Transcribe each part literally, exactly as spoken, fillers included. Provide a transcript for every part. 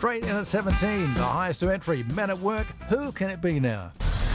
Straight in at seventeen, the highest to entry, Men at Work. Who can it be now?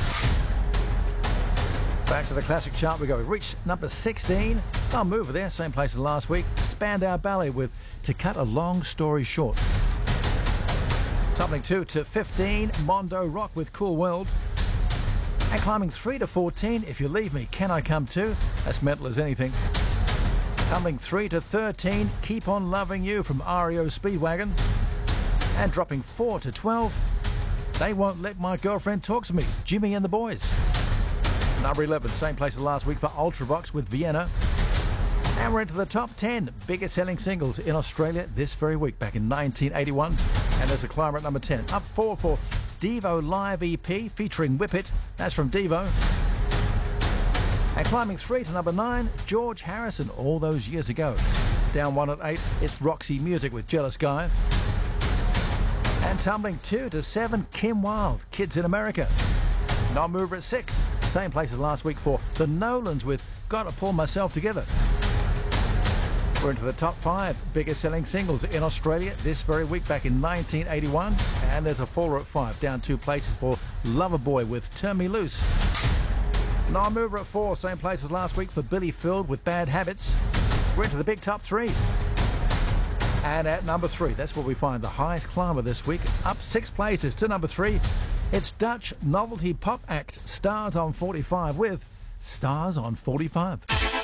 Back to the classic chart we go. We've reached number sixteen. I'll move it there, same place as last week. Spandau Ballet with To Cut a Long Story Short. Toppling two to fifteen, Mondo Rock with Cool World. And climbing three to fourteen, If You Leave Me, Can I Come Too? That's mental as anything. Tumbling three to thirteen, Keep On Loving You from R E O Speedwagon. And dropping four to twelve, They Won't Let My Girlfriend Talk to Me, Jimmy and the Boys. Number eleven, same place as last week for Ultravox with Vienna. And we're into the top ten biggest selling singles in Australia this very week, back in nineteen eighty-one. And there's a climber at number ten. Up four for Devo Live E P featuring Whip It. That's from Devo. And climbing three to number nine, George Harrison, All Those Years Ago. Down one at eight, it's Roxy Music with Jealous Guy. And tumbling two to seven, Kim Wilde, Kids in America. Non-mover at six, same place as last week for The Nolans with Gotta Pull Myself Together. We're into the top five biggest selling singles in Australia this very week, back in nineteen eighty-one. And there's a faller at five, down two places for Loverboy with Turn Me Loose. Non-mover at four, same place as last week for Billy Field with Bad Habits. We're into the big top three. And at number three, that's where we find the highest climber this week. Up six places to number three, it's Dutch novelty pop act Stars on forty-five with Stars on forty-five.